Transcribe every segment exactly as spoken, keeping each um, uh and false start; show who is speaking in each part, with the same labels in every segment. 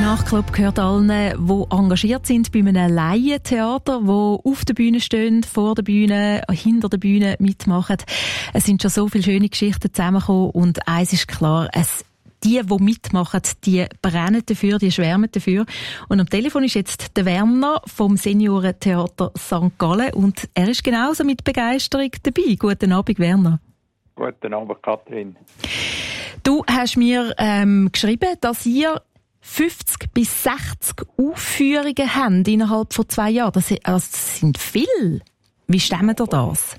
Speaker 1: Nachtclub gehört allen, die engagiert sind bei einem Laientheater, die auf der Bühne stehen, vor der Bühne, hinter der Bühne mitmachen. Es sind schon so viele schöne Geschichten zusammengekommen und eins ist klar, es die, die mitmachen, die brennen dafür, die schwärmen dafür. Und am Telefon ist jetzt der Werner vom Seniorentheater Sankt Gallen und er ist genauso mit Begeisterung dabei. Guten Abend, Werner.
Speaker 2: Guten Abend, Kathrin.
Speaker 1: Du hast mir ähm, geschrieben, dass ihr fünfzig bis sechzig Aufführungen habt innerhalb von zwei Jahren. Das sind, also das sind viele. Wie stemmt ihr das?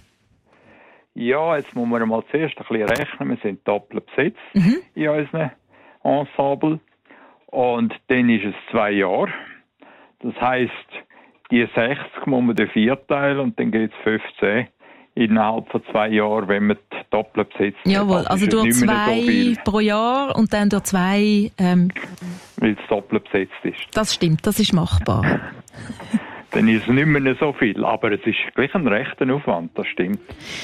Speaker 2: Ja, jetzt muss man mal zuerst ein bisschen rechnen. Wir sind doppelt besetzt mhm. in unserem Ensemble. Und dann ist es zwei Jahre. Das heisst, die sechzig muss man vierteilen und dann geht es fünfzehn innerhalb von zwei Jahren, wenn man doppelt besetzt ist.
Speaker 1: Jawohl, also durch zwei so pro Jahr und dann durch zwei... Ähm,
Speaker 2: weil es doppelt besetzt ist.
Speaker 1: Das stimmt, das ist machbar.
Speaker 2: Dann ist es nicht mehr so viel, aber es ist gleich ein rechter Aufwand, das stimmt.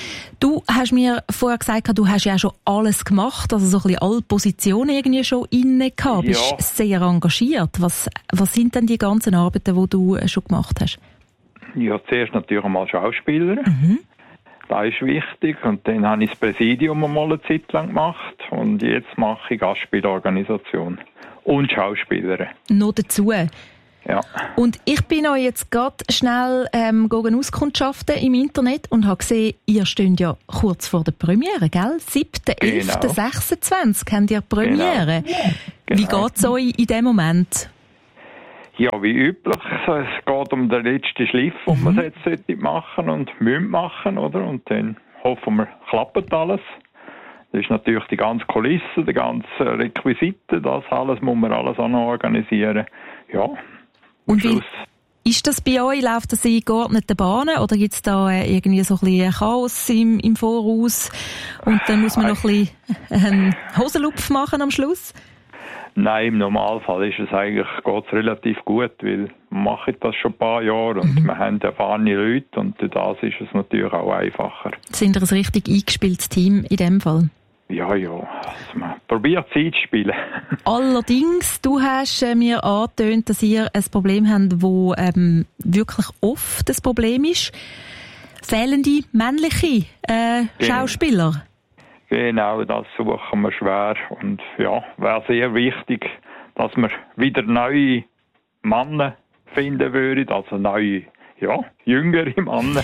Speaker 1: Du hast mir vorher gesagt, du hast ja schon alles gemacht, also so ein bisschen alle Positionen irgendwie schon inne gehabt. Du bist ja sehr engagiert. Was, was sind denn die ganzen Arbeiten, die du schon gemacht hast? Ja,
Speaker 2: zuerst natürlich einmal Schauspieler.
Speaker 1: Mhm.
Speaker 2: Das ist wichtig. Und dann habe ich das Präsidium einmal eine Zeit lang gemacht. Und jetzt mache ich Gastspielorganisation und Schauspielerin.
Speaker 1: Noch dazu?
Speaker 2: Ja.
Speaker 1: Und ich bin euch jetzt gerade schnell ähm, auskundschaften im Internet und habe gesehen, ihr steht ja kurz vor der Premiere, gell? siebter elfter sechsundzwanzig habt ihr Premiere.
Speaker 2: Genau.
Speaker 1: Wie geht es euch in dem Moment?
Speaker 2: Ja, wie üblich. Es geht um den letzten Schliff, den
Speaker 1: mhm.
Speaker 2: wir jetzt machen und müssen machen, oder? Und dann hoffen wir, klappt alles. Das ist natürlich die ganze Kulisse, die ganze Requisite, das alles muss man alles auch noch organisieren. Ja.
Speaker 1: Und wie ist das bei euch? Läuft das in geordneten Bahnen oder gibt es da äh, irgendwie so ein bisschen Chaos im, im Voraus und dann muss man noch ein bisschen einen Hosenlupf machen am Schluss?
Speaker 2: Nein, im Normalfall ist es eigentlich, geht's relativ gut, weil wir machen das schon ein paar Jahre und mhm. wir haben erfahrene Leute und durch das ist es natürlich auch einfacher.
Speaker 1: Sind ihr ein richtig eingespieltes Team in dem Fall?
Speaker 2: Ja, ja. Also man probiert Zeit zu spielen.
Speaker 1: Allerdings, du hast äh, mir angetönt, dass ihr ein Problem habt, das ähm, wirklich oft das Problem ist. Fehlende männliche äh, Schauspieler.
Speaker 2: Genau, das suchen wir schwer. Und ja, wäre sehr wichtig, dass wir wieder neue Männer finden würden, also neue, ja, jüngere Männer.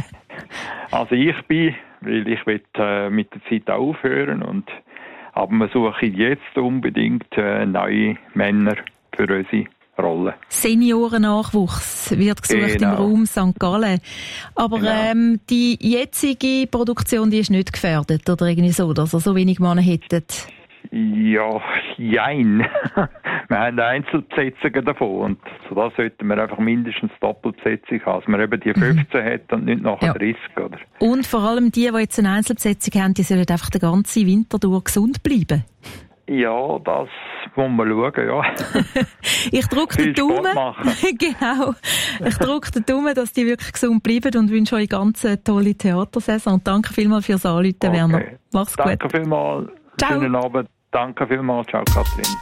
Speaker 2: Also ich bin, weil ich will, äh, mit der Zeit aufhören und aber wir suchen jetzt unbedingt äh, neue Männer für unsere Rolle.
Speaker 1: Seniorennachwuchs wird gesucht genau. im Raum Sankt Gallen. Aber genau. ähm, die jetzige Produktion, die ist nicht gefährdet oder irgendwie so, dass ihr so wenig Männer hättet?
Speaker 2: Ja, jein. Wir haben Einzelbesetzungen davon und so das sollten wir einfach mindestens Doppelbesetzung haben, dass man eben die fünfzehn mhm. hat und nicht nachher ja. dreißig. Oder?
Speaker 1: Und vor allem die, die jetzt eine Einzelbesetzung haben, die sollen einfach den ganzen Winter durch gesund bleiben.
Speaker 2: Ja, das muss man schauen, ja.
Speaker 1: Ich drücke den Daumen. Genau. Ich drücke den Daumen, dass die wirklich gesund bleiben und wünsche euch ganz eine tolle Theatersaison. Und danke vielmals fürs Anrufen, okay. Werner. Mach's
Speaker 2: danke
Speaker 1: gut.
Speaker 2: Danke vielmals.
Speaker 1: Ciao.
Speaker 2: Schönen Abend. Danke vielmals. Ciao, Kathrin.